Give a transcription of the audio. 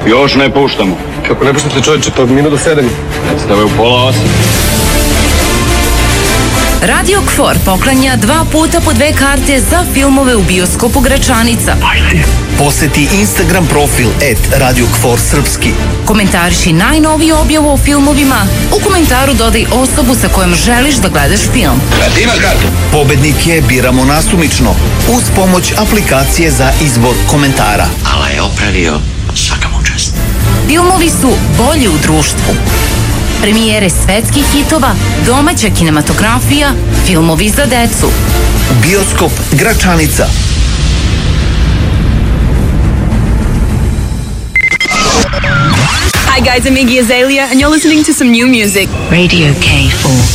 Još ne puštamo. Kako ne puštate, čovječe, pa minut do 7. Predstave u 7:30. Radio KFOR poklanja 2 puta po 2 karte za filmove u bioskopu Gračanica. Ajde. Poseti Instagram profil @Radio KFOR Srpski. Komentariši najnoviju objavu o filmovima. U komentaru dodaj osobu sa kojom želiš da gledaš film. Ti imaš kartu? Pobednike biramo nasumično uz pomoć aplikacije za izbor komentara. Ala je opravio, svaka mu čast. Filmovi su bolji u društvu. Premijere svetskih hitova, domaća kinematografija, filmovi za decu. Bioskop Gračanica. Hi guys, I'm Iggy Azalea and you're listening to some new music. Radio K4.